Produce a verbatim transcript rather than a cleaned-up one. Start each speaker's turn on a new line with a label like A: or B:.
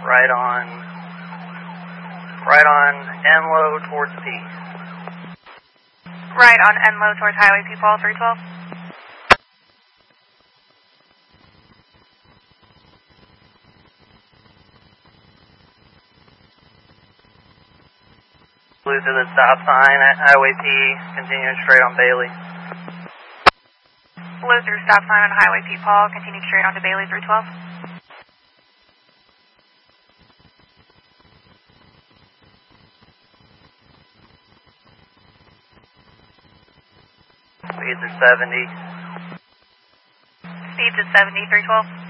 A: Right on, right on Enlow towards P.
B: Right on Enlow towards Highway P. Paul, three twelve.
A: Blue to the stop sign at Highway P, continuing straight on Bailey.
B: Blue through stop sign on Highway P. Paul, continue straight on to Bailey, three twelve.
A: Speeds at seventy.
B: Speeds at seventy, three twelve.